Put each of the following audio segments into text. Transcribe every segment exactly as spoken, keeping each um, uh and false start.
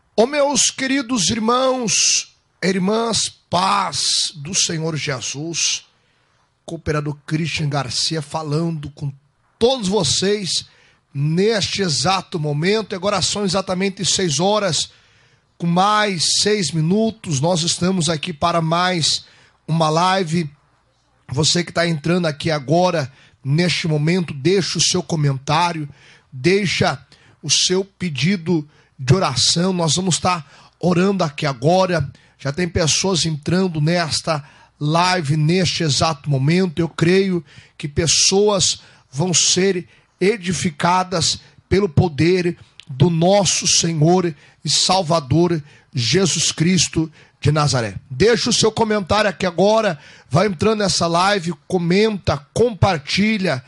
Ó meus queridos irmãos, irmãs, paz do Senhor Jesus, cooperador Christian Garcia falando com todos vocês neste exato momento. Agora são exatamente seis horas, com mais seis minutos, nós estamos aqui para mais uma live. Você que está entrando aqui agora, neste momento, deixa o seu comentário, deixa o seu pedido de oração. Nós vamos estar orando aqui agora. Já tem pessoas entrando nesta live neste exato momento. Eu creio que pessoas vão ser edificadas pelo poder do nosso Senhor e Salvador Jesus Cristo de Nazaré. Deixa o seu comentário aqui agora, vai entrando nessa live, comenta, compartilha,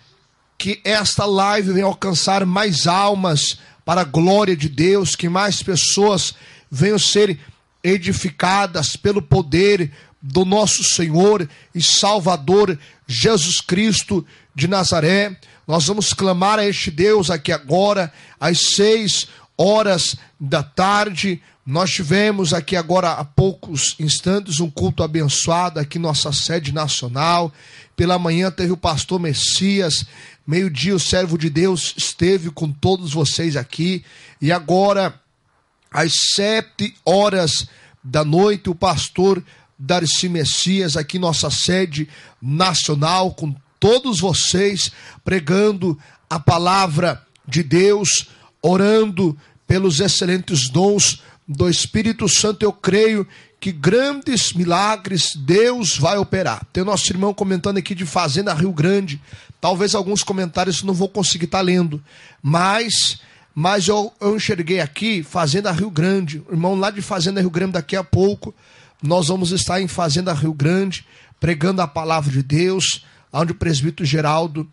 que esta live venha alcançar mais almas para a glória de Deus, que mais pessoas venham ser edificadas pelo poder do nosso Senhor e Salvador Jesus Cristo de Nazaré. Nós vamos clamar a este Deus aqui agora, às seis horas da tarde. Nós tivemos aqui agora há poucos instantes um culto abençoado aqui em nossa sede nacional. Pela manhã teve o pastor Messias, meio-dia o servo de Deus esteve com todos vocês aqui. E agora, às sete horas da noite, o pastor Darcy Messias aqui em nossa sede nacional, com todos vocês, pregando a palavra de Deus, orando pelos excelentes dons do Espírito Santo. Eu creio que grandes milagres Deus vai operar. Tem o nosso irmão comentando aqui de Fazenda Rio Grande. Talvez alguns comentários não vou conseguir estar lendo, mas, mas eu, eu enxerguei aqui Fazenda Rio Grande. O irmão lá de Fazenda Rio Grande, daqui a pouco nós vamos estar em Fazenda Rio Grande, pregando a palavra de Deus, onde o presbítero Geraldo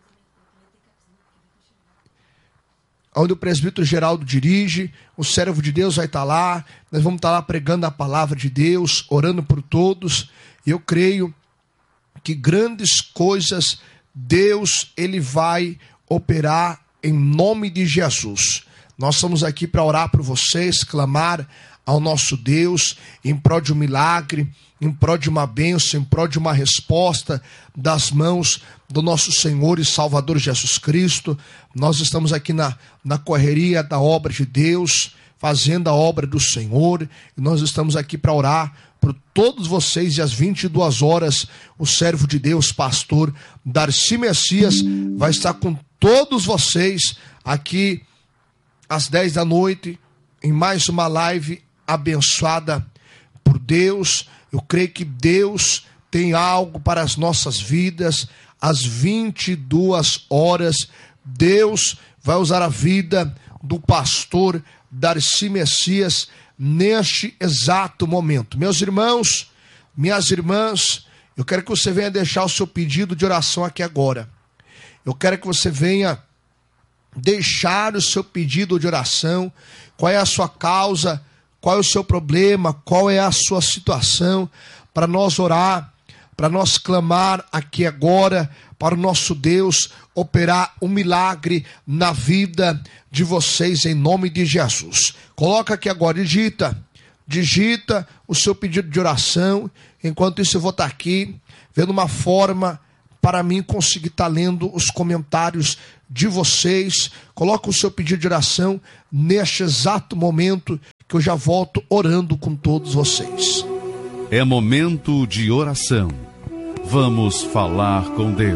onde o presbítero Geraldo dirige. O servo de Deus vai estar lá, nós vamos estar lá pregando a palavra de Deus, orando por todos, e eu creio que grandes coisas Deus ele vai operar em nome de Jesus. Nós estamos aqui para orar por vocês, clamar ao nosso Deus em prol de um milagre, em prol de uma bênção, em prol de uma resposta das mãos do nosso Senhor e Salvador Jesus Cristo. Nós estamos aqui na, na correria da obra de Deus, fazendo a obra do Senhor, e nós estamos aqui para orar por todos vocês. E às vinte e duas horas, o servo de Deus, pastor Darcy Messias, vai estar com todos vocês aqui às dez da noite, em mais uma live abençoada por Deus. Eu creio que Deus tem algo para as nossas vidas. Às vinte e duas horas, Deus vai usar a vida do pastor Darcy Messias neste exato momento. Meus irmãos, minhas irmãs, eu quero que você venha deixar o seu pedido de oração aqui agora. Eu quero que você venha deixar o seu pedido de oração. Qual é a sua causa? Qual é o seu problema? Qual é a sua situação? Para nós orar, para nós clamar aqui agora, para o nosso Deus operar um milagre na vida de vocês, em nome de Jesus. Coloca aqui agora, digita, digita o seu pedido de oração. Enquanto isso eu vou estar aqui, vendo uma forma para mim conseguir estar lendo os comentários de vocês. Coloca o seu pedido de oração neste exato momento, que eu já volto orando com todos vocês. É momento de oração. Vamos falar com Deus.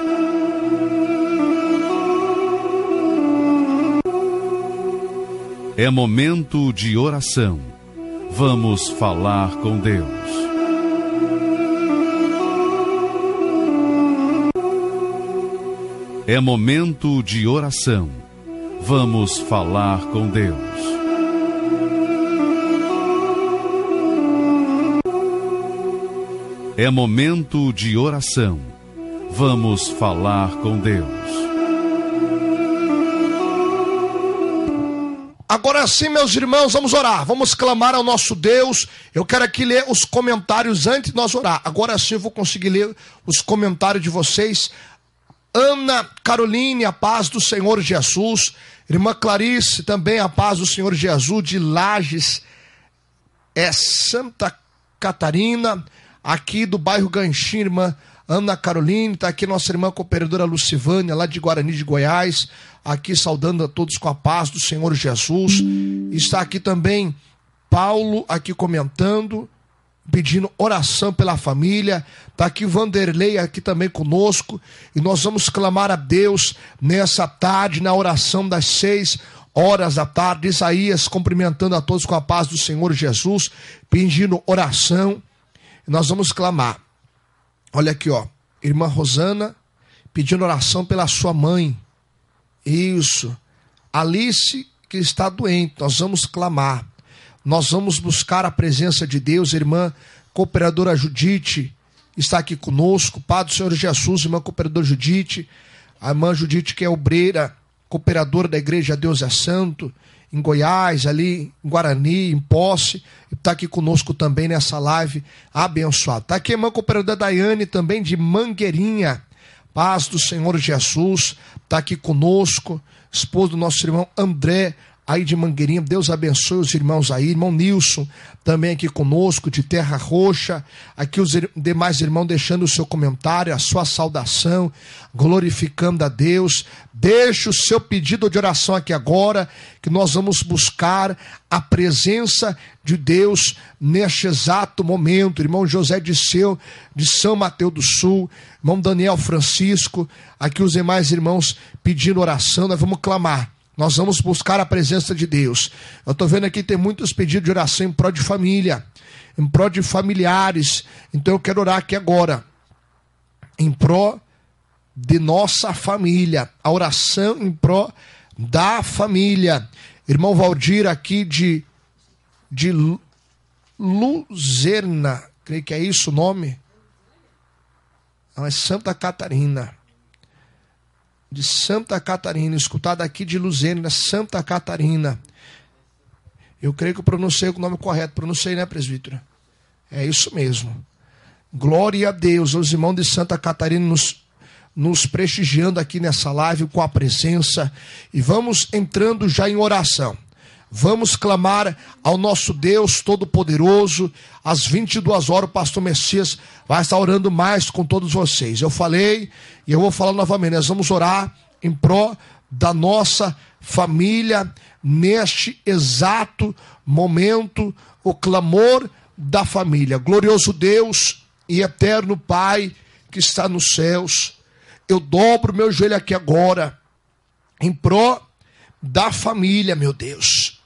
É momento de oração. Vamos falar com Deus. É momento de oração. Vamos falar com Deus. É momento de oração. Vamos falar com Deus. Agora sim, meus irmãos, vamos orar. Vamos clamar ao nosso Deus. Eu quero aqui ler os comentários antes de nós orar. Agora sim eu vou conseguir ler os comentários de vocês. Ana Caroline, a paz do Senhor Jesus. Irmã Clarice, também a paz do Senhor Jesus, de Lages, é Santa Catarina, aqui do bairro Ganchinho, irmã Ana Caroline, está aqui nossa irmã cooperadora Lucivânia, lá de Guarani de Goiás, aqui saudando a todos com a paz do Senhor Jesus. Está aqui também Paulo, aqui comentando, pedindo oração pela família. Está aqui Vanderlei, aqui também conosco, e nós vamos clamar a Deus nessa tarde, na oração das seis horas da tarde. Isaías cumprimentando a todos com a paz do Senhor Jesus, pedindo oração. Nós vamos clamar. Olha aqui, ó, irmã Rosana pedindo oração pela sua mãe. Isso. Alice, que está doente, nós vamos clamar. Nós vamos buscar a presença de Deus. Irmã cooperadora Judite está aqui conosco. Pai do Senhor Jesus, irmã cooperadora Judite. A irmã Judite, que é obreira, cooperadora da Igreja Deus é Santo, em Goiás, ali em Guarani, em Posse, está aqui conosco também nessa live abençoada. Está aqui a irmã cooperadora Daiane, também de Mangueirinha. Paz do Senhor Jesus, está aqui conosco, esposo do nosso irmão André, aí de Mangueirinha. Deus abençoe os irmãos aí. Irmão Nilson, também aqui conosco, de Terra Roxa. Aqui os demais irmãos deixando o seu comentário, a sua saudação, glorificando a Deus. Deixe o seu pedido de oração aqui agora, que nós vamos buscar a presença de Deus neste exato momento. Irmão José Disseu, de São Mateus do Sul, irmão Daniel Francisco, aqui os demais irmãos pedindo oração. Nós vamos clamar. Nós vamos buscar a presença de Deus. Eu estou vendo aqui tem muitos pedidos de oração em prol de família, em prol de familiares. Então eu quero orar aqui agora, em prol de nossa família. A oração em prol da família. Irmão Valdir aqui de, de Luzerna, creio que é isso o nome. Não, é Santa Catarina. De Santa Catarina, escutado aqui de Luzerna, Santa Catarina. Eu creio que eu pronunciei o nome correto. Pronunciei, né, presbítero? É isso mesmo. Glória a Deus, os irmãos de Santa Catarina nos, nos prestigiando aqui nessa live com a presença. E vamos entrando já em oração. Vamos clamar ao nosso Deus Todo-Poderoso. Às vinte e duas horas o pastor Messias vai estar orando mais com todos vocês. Eu falei e eu vou falar novamente. Nós vamos orar em prol da nossa família neste exato momento. O clamor da família. Glorioso Deus e eterno Pai que está nos céus. Eu dobro meu joelho aqui agora em prol da família, meu Deus.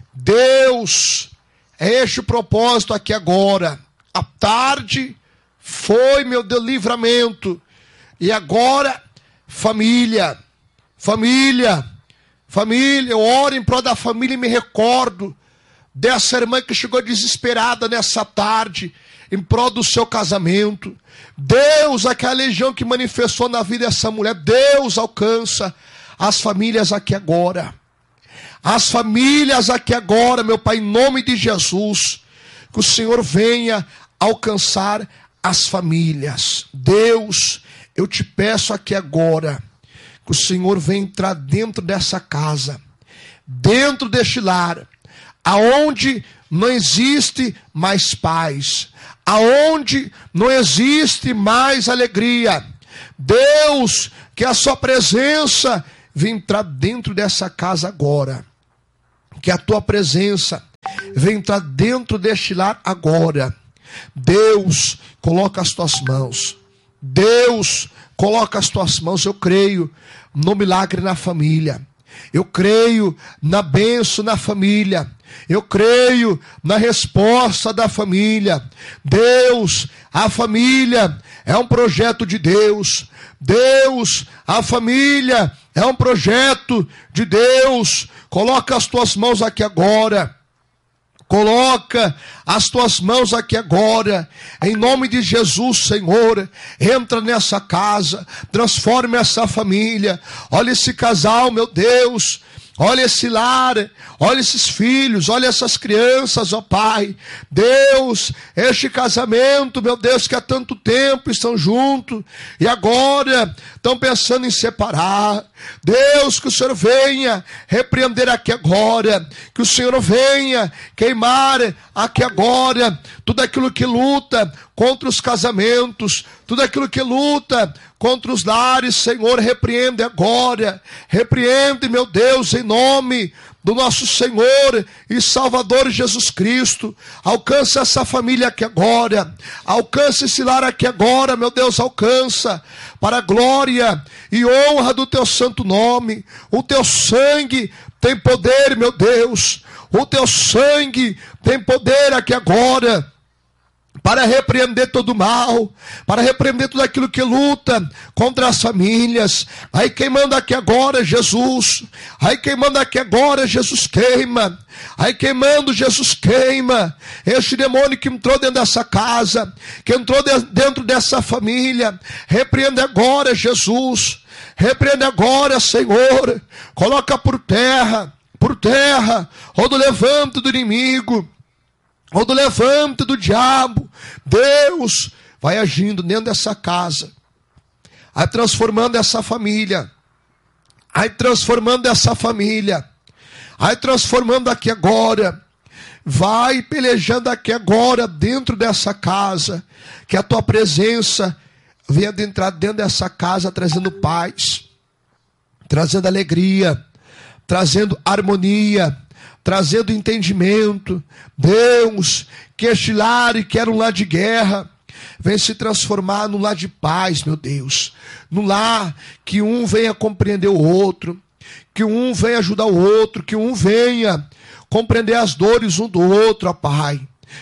Deus, é este o propósito aqui agora. A tarde foi, meu Deus, livramento. E agora, família, família, família. Eu oro em prol da família e me recordo dessa irmã que chegou desesperada nessa tarde, em prol do seu casamento. Deus, aquela legião que manifestou na vida dessa mulher, Deus alcança as famílias aqui agora. As famílias aqui agora, meu Pai, em nome de Jesus, que o Senhor venha alcançar as famílias. Deus, eu te peço aqui agora, que o Senhor venha entrar dentro dessa casa, dentro deste lar, aonde não existe mais paz, aonde não existe mais alegria. Deus, que a sua presença venha entrar dentro dessa casa agora. Que a tua presença venha entrar dentro deste lar agora. Deus, coloca as tuas mãos. Deus, coloca as tuas mãos. Eu creio no milagre na família. Eu creio na bênção na família. Eu creio na resposta da família. Deus, a família é um projeto de Deus. Deus, a família é um projeto de Deus. Coloca as tuas mãos aqui agora. Coloca as tuas mãos aqui agora. Em nome de Jesus, Senhor. Entra nessa casa. Transforma essa família. Olha esse casal, meu Deus. olha esse lar, olha esses filhos, olha essas crianças, ó Pai. Deus, este casamento, meu Deus, que há tanto tempo estão juntos e agora estão pensando em separar. Deus, que o Senhor venha repreender aqui agora, que o Senhor venha queimar aqui agora tudo aquilo que luta contra os casamentos, tudo aquilo que luta contra os lares. Senhor, repreende agora, repreende, meu Deus, em nome do nosso Senhor e Salvador Jesus Cristo. Alcança essa família aqui agora, alcança esse lar aqui agora, meu Deus, alcança, para a glória e honra do teu santo nome. O teu sangue tem poder, meu Deus, o teu sangue tem poder aqui agora, para repreender todo o mal, para repreender tudo aquilo que luta contra as famílias. Aí queimando aqui agora, Jesus. Aí queimando aqui agora, Jesus queima. Aí queimando, Jesus queima. Este demônio que entrou dentro dessa casa, que entrou dentro dessa família, repreende agora, Jesus. Repreende agora, Senhor. Coloca por terra, por terra, ou do levante do inimigo, ou do levante do diabo. Deus vai agindo dentro dessa casa, aí transformando essa família, aí transformando essa família, aí transformando aqui agora, vai pelejando aqui agora dentro dessa casa, que a tua presença venha entrar dentro dessa casa, trazendo paz, trazendo alegria, trazendo harmonia, trazendo entendimento. Deus, que este lar, que era um lar de guerra, venha se transformar num lar de paz, meu Deus. Num lar que um venha compreender o outro, que um venha ajudar o outro, que um venha compreender as dores um do outro, ó Pai.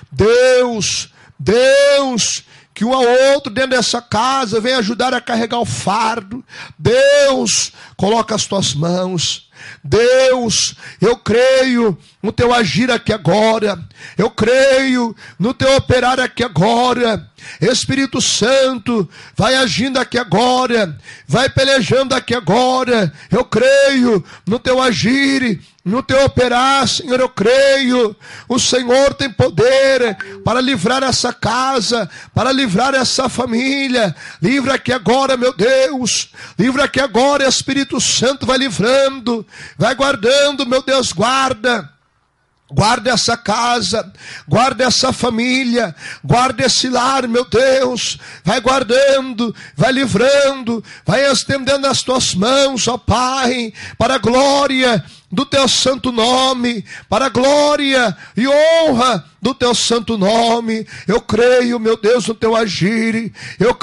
Deus, Deus, que um ao outro dentro dessa casa venha ajudar a carregar o fardo. Deus, coloca as tuas mãos. Deus, eu creio no teu agir aqui agora, eu creio no teu operar aqui agora. Espírito Santo, vai agindo aqui agora, vai pelejando aqui agora. Eu creio no teu agir, no teu operar, Senhor, eu creio. O Senhor tem poder para livrar essa casa, para livrar essa família. Livra aqui agora, meu Deus, livra aqui agora. Espírito Santo, vai livrando, vai guardando, meu Deus, guarda. Guarda essa casa, guarda essa família, guarda esse lar, meu Deus. Vai guardando, vai livrando, vai estendendo as tuas mãos, ó Pai, para a glória do teu santo nome, para a glória e honra do teu santo nome. Eu creio, meu Deus, no teu agir, eu